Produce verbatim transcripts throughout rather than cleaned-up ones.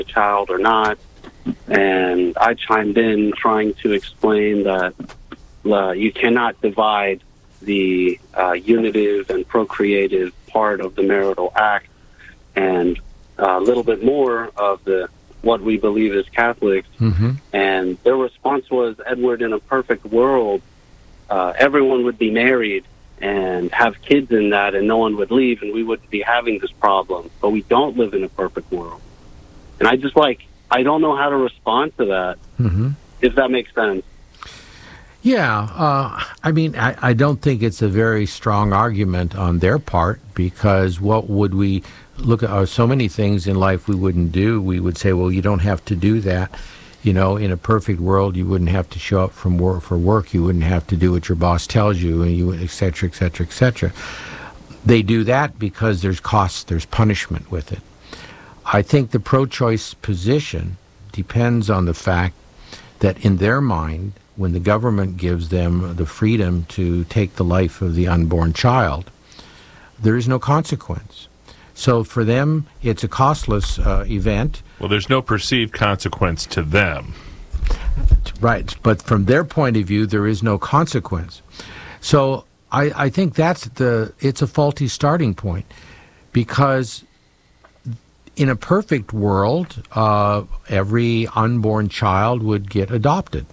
the child or not. And I chimed in trying to explain that uh, you cannot divide the uh, unitive and procreative part of the marital act, and a little bit more of the what we believe as Catholics. Mm-hmm. And their response was, Edward, in a perfect world, uh, everyone would be married and have kids in that, and no one would leave, and we wouldn't be having this problem. But we don't live in a perfect world. And I just, like, I don't know how to respond to that, mm-hmm. if that makes sense. Yeah, uh, I mean, I, I don't think it's a very strong argument on their part, because what would we look at? Uh, so many things in life we wouldn't do. We would say, well, you don't have to do that. You know, in a perfect world, you wouldn't have to show up from work for work. You wouldn't have to do what your boss tells you, and you, et cetera, et cetera, et cetera. They do that because there's costs, there's punishment with it. I think the pro-choice position depends on the fact that in their mind, when the government gives them the freedom to take the life of the unborn child, there is no consequence. So for them, it's a costless uh, event. Well, there's no perceived consequence to them. Right, but from their point of view, there is no consequence. So I, I think that's the, it's a faulty starting point, because in a perfect world, uh, every unborn child would get adopted.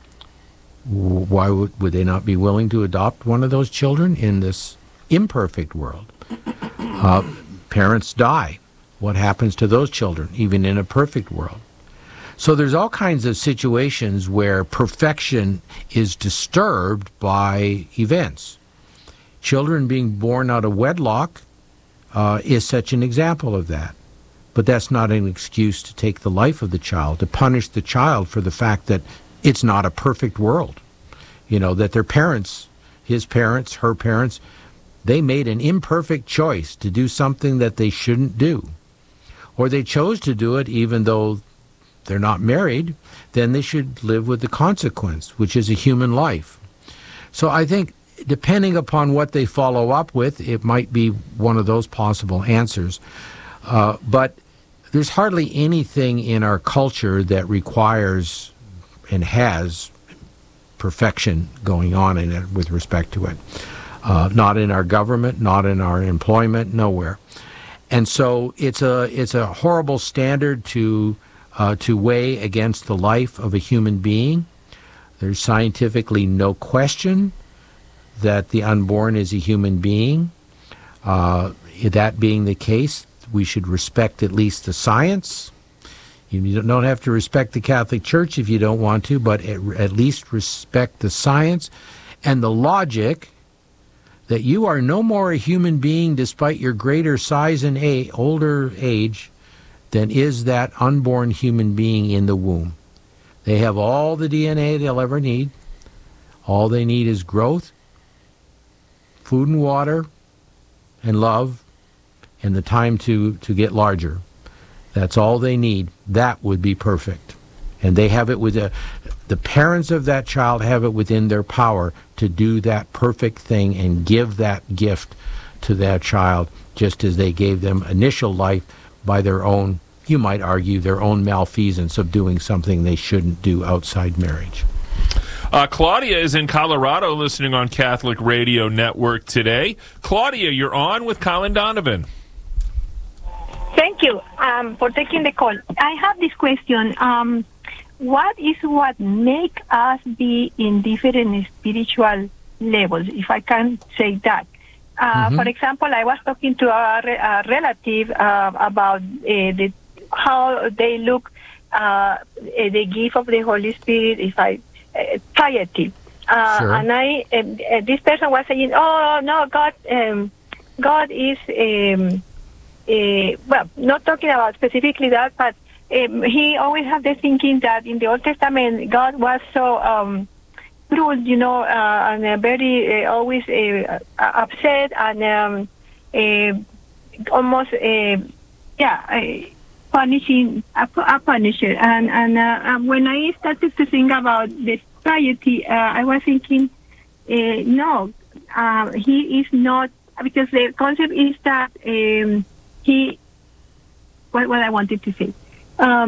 Why would, would they not be willing to adopt one of those children in this imperfect world? Uh, parents die. What happens to those children, even in a perfect world? So there's all kinds of situations where perfection is disturbed by events. Children being born out of wedlock uh, is such an example of that. But that's not an excuse to take the life of the child, to punish the child for the fact that it's not a perfect world. You know, that their parents, his parents, her parents, they made an imperfect choice to do something that they shouldn't do. Or they chose to do it even though they're not married, then they should live with the consequence, which is a human life. So I think depending upon what they follow up with, it might be one of those possible answers. Uh, but there's hardly anything in our culture that requires and has perfection going on in it with respect to it. Uh, not in our government, not in our employment, nowhere. And so it's a it's a horrible standard to uh, to weigh against the life of a human being. There's scientifically no question that the unborn is a human being. Uh, that being the case, we should respect at least the science. You don't have to respect the Catholic Church if you don't want to, but at least respect the science and the logic that you are no more a human being despite your greater size and a, older age than is that unborn human being in the womb. They have all the D N A they'll ever need. All they need is growth, food and water, and love, and the time to, to get larger. That's all they need. That would be perfect. And they have it with a, the parents of that child have it within their power to do that perfect thing and give that gift to that child, just as they gave them initial life by their own, you might argue, their own malfeasance of doing something they shouldn't do outside marriage. Uh, Claudia is in Colorado listening on Catholic Radio Network today. Claudia, you're on with Colin Donovan. Thank you um, for taking the call. I have this question. Um, what is what make us be in different spiritual levels, if I can say that? Uh, mm-hmm. For example, I was talking to a, re- a relative uh, about uh, the, how they look, uh, the gift of the Holy Spirit, if I, uh, piety. Uh, sure. And I, uh, this person was saying, oh, no, God, um, God is... Um, Uh, well, not talking about specifically that, but um, he always had the thinking that in the Old Testament, God was so um, cruel, you know, uh, and uh, very uh, always uh, upset and um, uh, almost, uh, yeah, uh, punishing, a, a punisher. And, and uh, when I started to think about the piety, uh, I was thinking, uh, no, uh, he is not, because the concept is that um, He, what, what I wanted to say, Um,